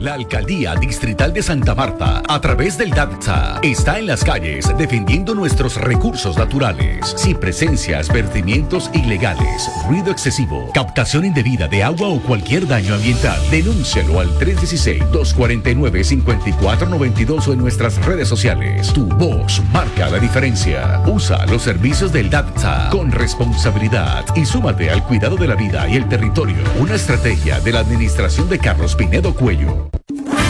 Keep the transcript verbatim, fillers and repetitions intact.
La Alcaldía Distrital de Santa Marta, a través del DATSA, está en las calles defendiendo nuestros recursos naturales. Si presencias vertimientos ilegales, ruido excesivo, captación indebida de agua o cualquier daño ambiental, denúncialo al tres uno seis, dos cuatro nueve, cinco cuatro nueve dos o en nuestras redes sociales. Tu voz marca la diferencia. Usa los servicios del DATSA con responsabilidad y súmate al cuidado de la vida y el territorio. Una estrategia de la administración de Carlos Pinedo Cuello.